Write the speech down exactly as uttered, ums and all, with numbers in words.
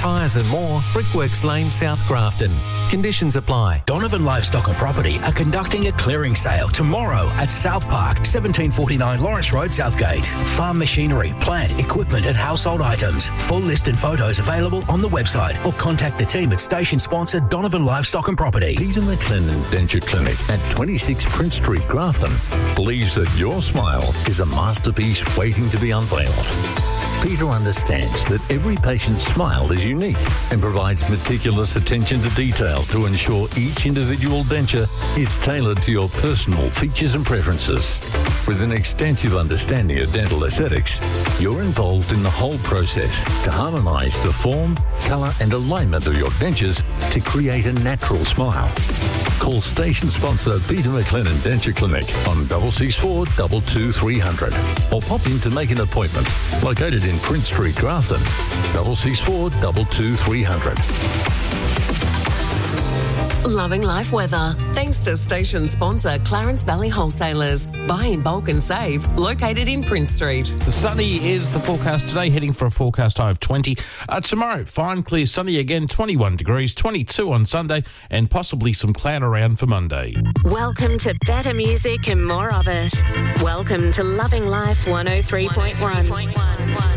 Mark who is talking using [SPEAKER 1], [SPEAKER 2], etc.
[SPEAKER 1] tyres and more, Brickworks Lane, South Grafton. Conditions apply.
[SPEAKER 2] Donovan Livestock and Property are conducting a clearing sale tomorrow at South Park, seventeen forty-nine Lawrence Road, Southgate. Farm machinery, plant, equipment and household items. Full list and photos available on the website or contact the team at station sponsor Donovan Livestock and Property.
[SPEAKER 3] Peter McLennan Denture Clinic at twenty-six Prince Street, Grafton believes that your smile is a masterpiece waiting to be unveiled. Peter understands that every patient's smile is unique and provides meticulous attention to detail to ensure each individual denture is tailored to your personal features and preferences. With an extensive understanding of dental aesthetics, you're involved in the whole process to harmonise the form, colour and alignment of your dentures to create a natural smile. Call station sponsor Peter McLennan Denture Clinic on double six four two two three hundred or pop in to make an appointment. Located in Prince Street, Grafton, double six four two two three hundred.
[SPEAKER 4] Loving life weather. Thanks to station sponsor Clarence Valley Wholesalers. Buy in bulk and save. Located in Prince Street.
[SPEAKER 5] Sunny is the forecast today, heading for a forecast high of twenty. Uh, tomorrow, fine, clear, sunny again, twenty-one degrees, twenty-two on Sunday, and possibly some cloud around for Monday.
[SPEAKER 6] Welcome to better music and more of it. Welcome to Loving Life one oh three point one.